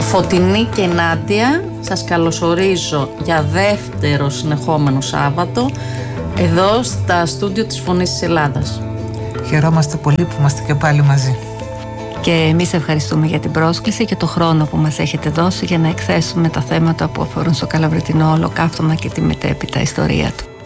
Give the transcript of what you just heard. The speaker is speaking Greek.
Φωτεινή και Νάντια, σας καλωσορίζω για δεύτερο συνεχόμενο Σάββατο εδώ στα στούντιο της Φωνής της Ελλάδας. Χαιρόμαστε πολύ που είμαστε και πάλι μαζί. Και εμείς ευχαριστούμε για την πρόσκληση και το χρόνο που μας έχετε δώσει για να εκθέσουμε τα θέματα που αφορούν στο Καλαβρετινό Ολοκαύτωμα και τη μετέπειτα ιστορία του.